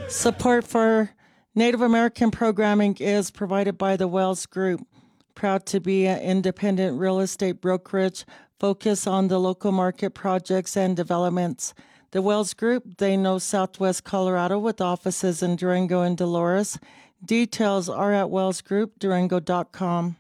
Support for Native American programming is provided by the Wells Group, proud to be an independent real estate brokerage focused on the local market projects and developments. The Wells Group, they know Southwest Colorado with offices in Durango and Dolores. Details are at wellsgroupdurango.com.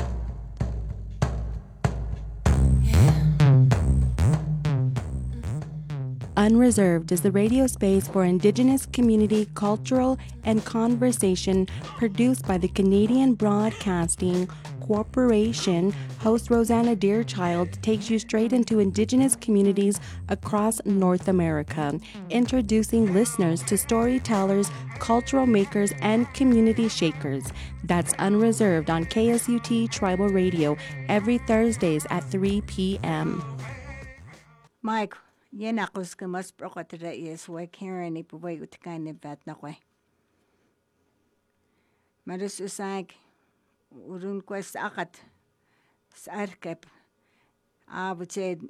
Unreserved is the radio space for Indigenous community cultural and conversation produced by the Canadian Broadcasting Corporation. Host Rosanna Deerchild takes you straight into Indigenous communities across North America, introducing listeners to storytellers, cultural makers, and community shakers. That's Unreserved on KSUT Tribal Radio every Thursdays at 3 p.m. Mike, yan ako sa mas prokatra is why Karen ipaway utkan ni vat na ko. Marus usag urun ko sa akat sa arkep abutid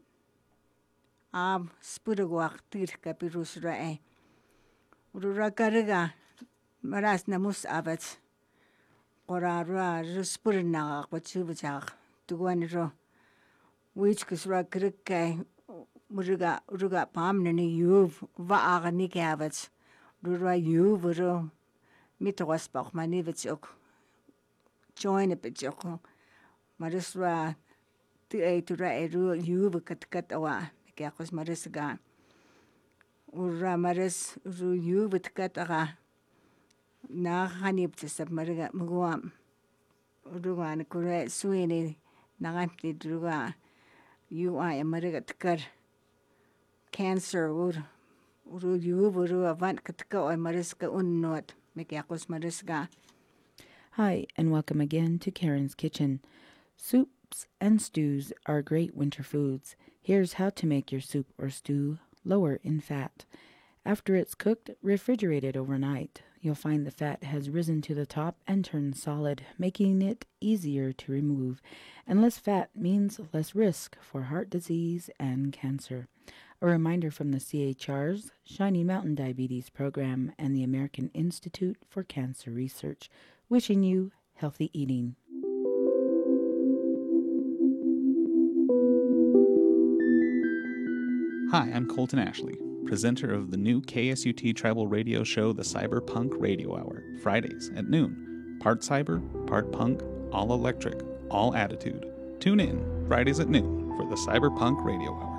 spurugwak tirka pirusra urura karaga maras na mus abat qorara ruspurna ko chubachak tuguan ro which kusra kirkai Uruga pamnani yuv vaagani kavats rura yuv ro mitwas pak manivitsok join a pitchok marisra tura eru yuv kat awa kyakos marisga ura maris ru yuv kat aga na hanip tsap mariga muguam uruga na kure suini nangamti druga yu ay mariga tkar cancer uru avant katka o mariska unnot mekyakos mariska. Hi, and welcome again to Karen's Kitchen. Soups and stews are great winter foods. Here's how to make your soup or stew lower in fat. After it's cooked, refrigerate it overnight. You'll find the fat has risen to the top and turned solid, making it easier to remove. And less fat means less risk for heart disease and cancer. A reminder from the CHR's Shiny Mountain Diabetes Program and the American Institute for Cancer Research, wishing you healthy eating. Hi, I'm Colton Ashley, presenter of the new KSUT Tribal Radio show, The Cyberpunk Radio Hour, Fridays at noon. Part cyber, part punk, all electric, all attitude. Tune in Fridays at noon for The Cyberpunk Radio Hour.